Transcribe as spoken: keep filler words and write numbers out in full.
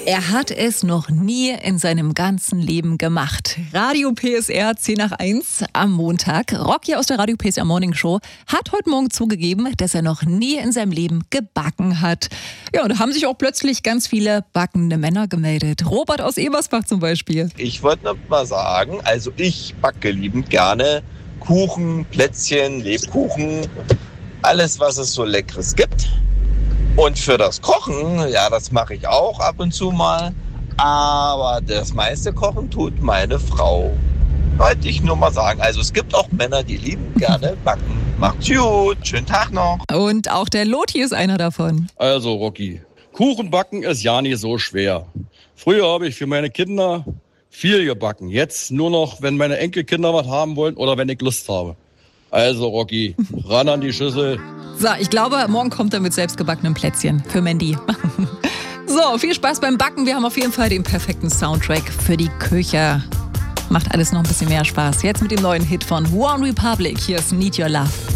Er hat es noch nie in seinem ganzen Leben gemacht. Radio P S R zehn nach eins am Montag. Rocky aus der Radio P S R Morning Show hat heute Morgen zugegeben, dass er noch nie in seinem Leben gebacken hat. Ja, und da haben sich auch plötzlich ganz viele backende Männer gemeldet. Robert aus Ebersbach zum Beispiel. Ich wollte noch mal sagen, also ich backe liebend gerne Kuchen, Plätzchen, Lebkuchen, alles, was es so Leckeres gibt. Und für das Kochen, ja, das mache ich auch ab und zu mal. Aber das meiste Kochen tut meine Frau. Wollte ich nur mal sagen. Also es gibt auch Männer, die lieben gerne backen. Macht's gut, schönen Tag noch. Und auch der Loti ist einer davon. Also Rocky, Kuchen backen ist ja nicht so schwer. Früher habe ich für meine Kinder viel gebacken. Jetzt nur noch, wenn meine Enkelkinder was haben wollen oder wenn ich Lust habe. Also Rocky, ran an die Schüssel. So, ich glaube, morgen kommt er mit selbstgebackenen Plätzchen für Mandy. So, viel Spaß beim Backen. Wir haben auf jeden Fall den perfekten Soundtrack für die Küche. Macht alles noch ein bisschen mehr Spaß. Jetzt mit dem neuen Hit von One Republic. Hier ist Need Your Love.